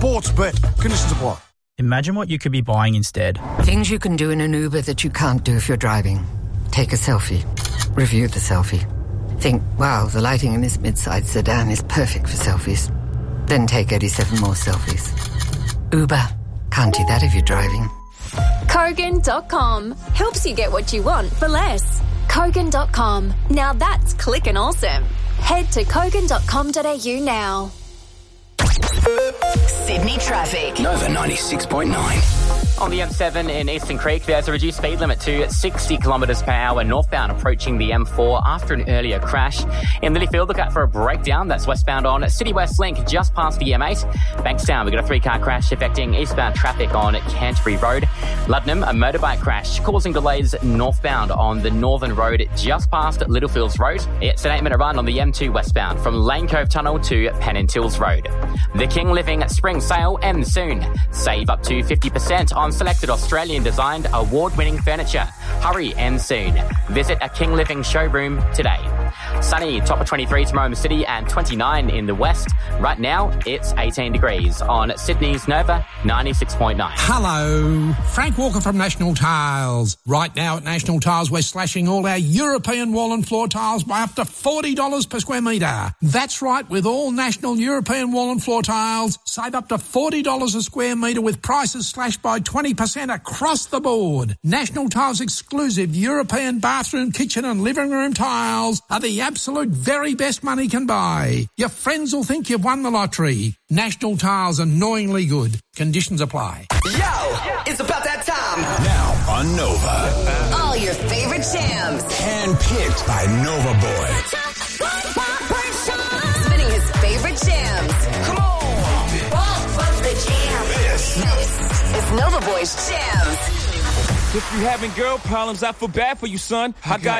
Sportsbet. Conditions apply. Imagine what you could be buying instead. Things you can do in an Uber that you can't do if you're driving. Take a selfie. Review the selfie. Think, wow, the lighting in this mid-size sedan is perfect for selfies. Then take 87 more selfies. Uber. Can't do that if you're driving. Kogan.com helps you get what you want for less. Kogan.com. Now that's clicking awesome. Head to kogan.com.au now. Sydney traffic. Nova 96.9. On the M7 in Eastern Creek, there's a reduced speed limit to 60 kilometres per hour northbound approaching the M4 after an earlier crash. In Lilyfield, look out for a breakdown. That's westbound on City West Link just past the M8. Bankstown, we've got a 3-car crash affecting eastbound traffic on Canterbury Road. Luddenham, a motorbike crash causing delays northbound on the Northern Road just past Littlefields Road. It's an 8-minute run on the M2 westbound from Lane Cove Tunnel to Pennantils Road. The King Living Spring Sale ends soon. Save up to 50% on selected Australian-designed award-winning furniture. Hurry, ends soon. Visit a King Living showroom today. Sunny, top of 23 tomorrow in the city and 29 in the west. Right now, it's 18 degrees on Sydney's Nova 96.9. Hello, Frank Walker from National Tiles. Right now at National Tiles, we're slashing all our European wall and floor tiles by up to $40 per square metre. That's right, with all national European wall and floor tiles, save up to $40 a square metre with prices slashed by 20% across the board. National Tiles exclusive European bathroom, kitchen and living room tiles are the absolute very best money can buy. Your friends will think you've won the lottery. National Tiles, annoyingly good. Conditions apply. Yo, it's about that time. Now on Nova. All your favorite jams. Handpicked by Nova Boy. Spinning his favorite jams. Come on. Bump the jam. This is Nova Boy's Jams. If you having girl problems, I feel bad for you, son. I got